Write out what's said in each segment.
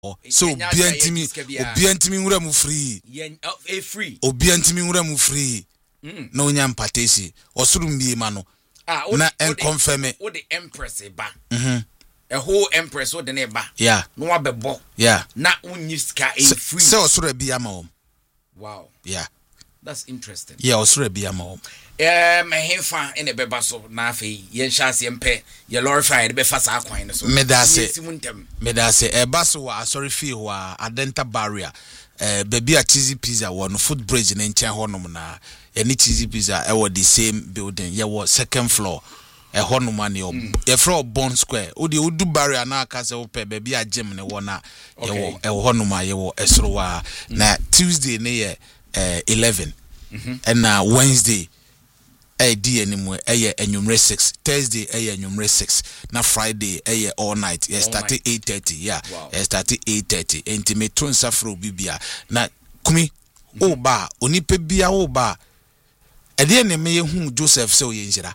so obiantimi nwura mu free free obiantimi nwura mu free na onya mpatesi osuru mbie ma no na confirm o the empress ba a whole empress o de ne ba yeah no abebo yeah na unyi ska free so osuru bia ma om wow yeah that's interesting yeah osuru bia ma om hefa in a beba so na fe yen chance yempe ye glorify de be fa sa kwan no so medase baso wa sorry fee wa adenta barrier baby a cheesy pizza one footbridge na nchen honom na any cheesy pizza e the same building ye was second floor honom an ye from Bond Square odi udu barrier na aka se ope baby a gym ne wona ye honom a ye wo esro wa na Tuesday ne ye 11 and Wednesday anymore enyumre 6 Thursday enyumre 6 na Friday all night start 8:30 yeah start 8:30 enti metron safro bibia na kumi oba onipa bia oba ede ne me hu Joseph se oyenjira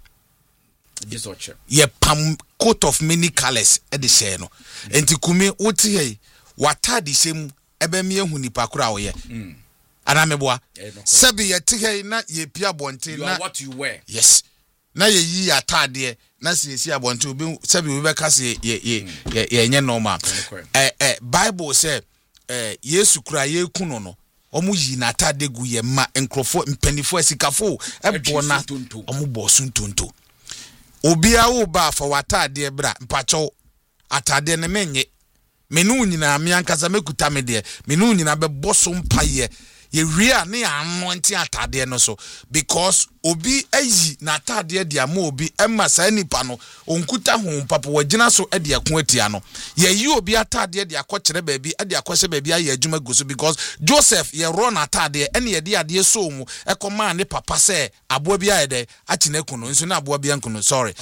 ye pam coat of many colors e de share no enti kumi oti he watadi sem ebe me hu nipa kura oye anameboa sebi ye tihei na ye pia bonte na what you wear yes na ye yi atade na siesi abonte obi sebi we beka se ye nye normal Bible say Yesu kura ye kunu no omu yi na atade gu ye ma enkrofo mpanifo asikafo ebona omu bosu ntonto obi a wo ba fa watade bra mpacho atade ne menye menu nyina me ankasa mekuta me de menu nyina be boso mpaye ye ria ne anointing atade no so because obi ayi na atade de ama obi emma sa nipa no onkuta ho papa wagina so de akon atia no ye yi obi atade de akokere baabi de akose baabi aye adwuma goso because Joseph ye run atade ene ye de ade so mu ekoma ne papa se aboa bi ayede akina kuno nso na aboa bi ankuno sorry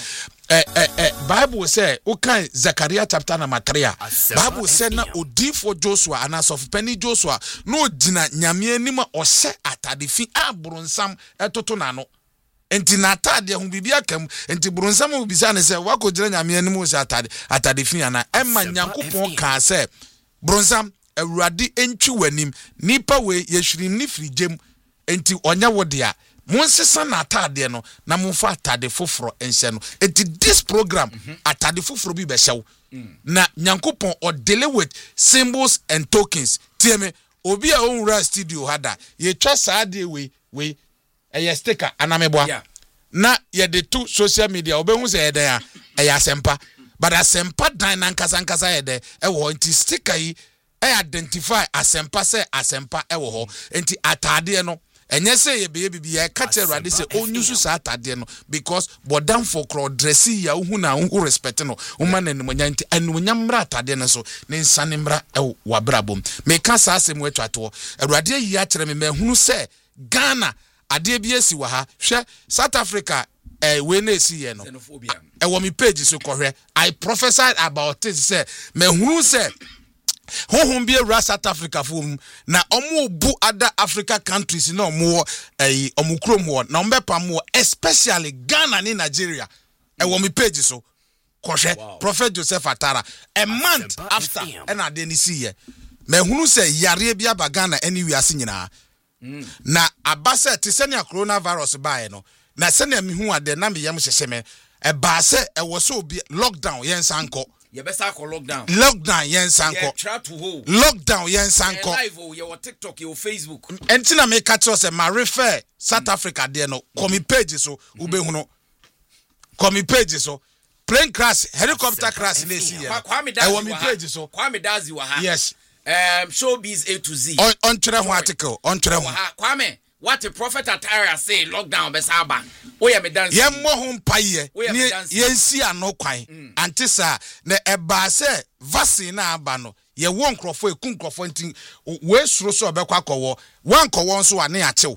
Bible say okay Zechariah chapter number 3 Bible say na odi for Joshua and as of penny Joshua no dina nyame anim ose atade fi abronsam etoto na no enti na atade ho bibia kam enti bronsam obisa ne se wakogira nyame anim ose atade fi ana emma nyankopon ka se bronsam awurade entwi wanim nipa we yehwirim ni frijem enti onya wodea Monsisa na atade no na monfa atade foforo enhye no enti this program atade foforo bi be hyew na nyankopon or deal with symbols and tokens tieme obi a onwura studio hada ye twa saade we sticker anameboa na ye de to social media obehu se eden a asempa but asempa dan na nkasa ye de wo enti sticker yi identify asempa se asempa wo ho enti atade no enye say ye be bibia catch Awurade say onyusu sa atade no because bodam for crowd dressing ya hu na hu respect no uma na nimonya nti anonya mra atade no so ne nsane mra wabrabom me ka sa asem watwato Awurade yi a kire me hunu say Ghana ade bi esi wa ha hwe South Africa we na esi ye no wo mi page so kohwe I prophesied about it say me hunu say honhom bi ewura South Africa fom na omo bu other Africa countries na omo omukrom ho na ombepam ho especially Ghana ni Nigeria wo mi page so kohwe Prophet Joseph Atara a month after and ade ni see ye me hunu say yare bi aba Ghana anywhere ase nyina na abase te senia coronavirus bae no na senia mi hu ade na me yam hyehye me ba se wo so obi lockdown yen sanko ye besa ko lockdown yen sanko try to hold lockdown yen sanko live your TikTok your Facebook entina me catch us ma refer South Africa there no come page so ube no come page so plane crash helicopter crash na see here I want me page so Kwame Dazi wa ha yes showbiz A to Z on tire ho article on tire ho Kwame what the Prophet Atara say lockdown besaba oya me dance ye mo ho mpaye ye nsi ano kwan antisa na eba se vaccine na aba no ye won krofo ekun krofo ntin we suro so obekwa akọwọ wan kọwọ nso ane achew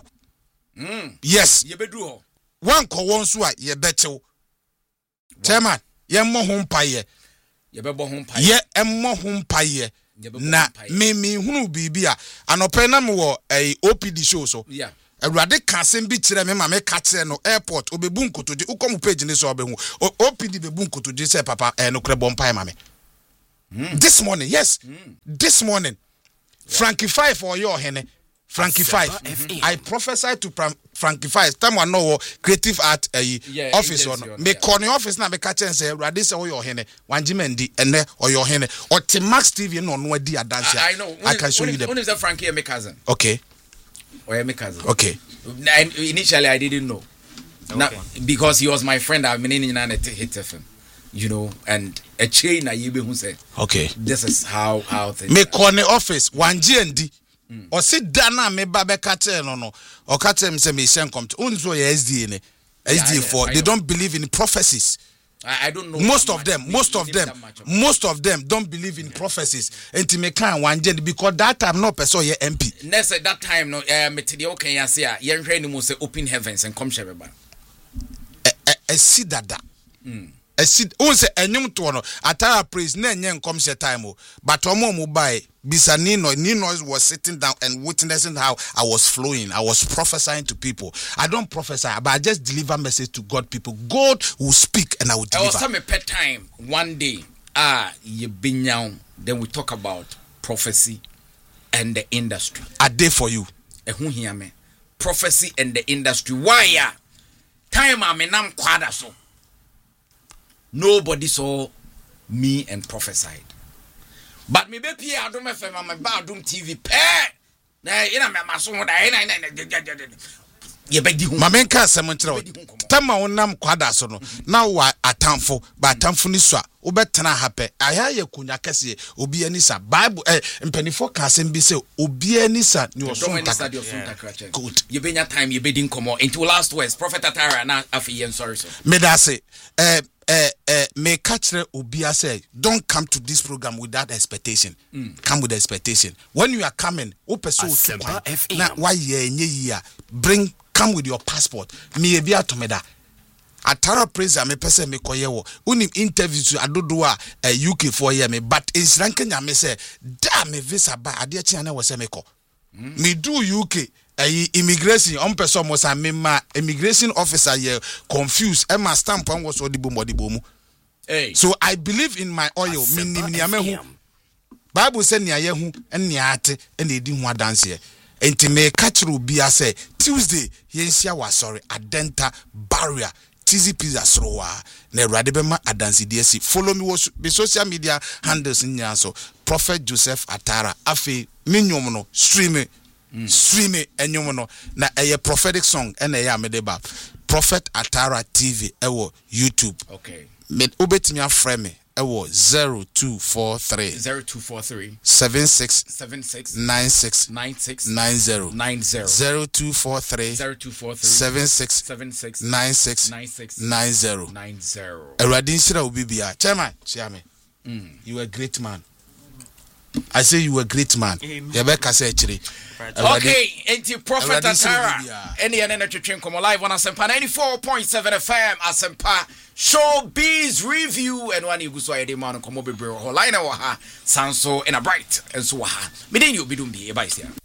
yes ye bedu ho wan kọwọ nso a ye bechew chairman ye mo ho mpaye ye bebo ho mpaye ye emmo ho mpaye na me hunu bibia anope na me wo OPD show so yeah Awurade ka sem bi kire me ma me ka kire no airport obebu nkotoje ukom page ni so obehu OPD bebu nkotoje se papa no kre bompai ma me This morning, yes. This morning. Frankie Five for your hene. Frankie Five. I prophesied to Frankie Five. Time I know creative art office or me corner office na me catch and say Radis or your hene. Wanjimendi and or your hene. Or Max TV no no di dance. I know. I can show you them. When is that Frankie and my cousin? Okay. Or my cousin? Okay. Initially I didn't know. Okay. Now, because he was my friend, I've been in Hit FM. You know, and a chain I who said, okay, this is how things me corner office one GND or sit down me babe catcher no or catch him say me send come to unso SD SD4 they don't believe in prophecies. I don't know most of them don't believe in prophecies and me can one GND because that time no person ye MP next at that time no me to the okay ya say yen hwe ni mo say open heavens and come shebe ba see that I see once a nyum to no Atara praise na nye nkom se time but omo mu bai bisa Nino was sitting down and witnessing how I was flowing. I was prophesying to people. I don't prophesy but I just deliver message to God people. God will speak and I will deliver. I was some pet time one day you been down then we talk about prophecy and the industry. A day for you. Ehun hear me. Prophecy and the industry. Why time am nam kwada so. Nobody saw me and prophesied. But me be pia Adom FM and my Adom TV pair. Na ina me maso ho da ye bedi hu. Mamenka semontre. Tama wonam kwada so no. Na wa atamfo, ba atamfo ni so a obetena hape. Aya ye kunya kese obi ani sa Bible mpanifo ka asem bi se obi ani sa ni osun takra. Good. Ye benya time ye bedi nkomo into last words Prophet Atara na afi yen sorry so. Me da say may catch Obia say, don't come to this program without expectation. Come with expectation. When you are coming, come with your passport. Me be atomeda. Atara praise me person me koyewo. Unim interviews adodoa UK for year me, but in Sri Lanka me say, da me visa ba ade chi ana wose me ko. Me do UK immigration on person was a member immigration officer here confused and my stamp on was odibo. Hey. So I believe in my oil. Bible said nia yehu and niate and they didn't want dance here. And to me catch Rubia say Tuesday yensia was sorry adenta barrier TZ pizza srowa ne radebema adansi DSC. Follow me was be social media handles in so Prophet Joseph Atara afi minyomono streaming enyumono na a prophetic song and a medeba Prophet Atara TV ewo YouTube. Okay. Me obetimi afreme ewo 0243 76 96 90 0243 76 96 90 Eradin Shira Obibia chairman you a great man. I say you a great man. Yebeka say chiri. Okay, enti Prophet Atara. Any and come live on Asempa 94.7 FM Asempa Showbiz Review and one you go so e man come be bro line wa ha sanso in a bright and so ha. Me den you be dum bi e ba isia.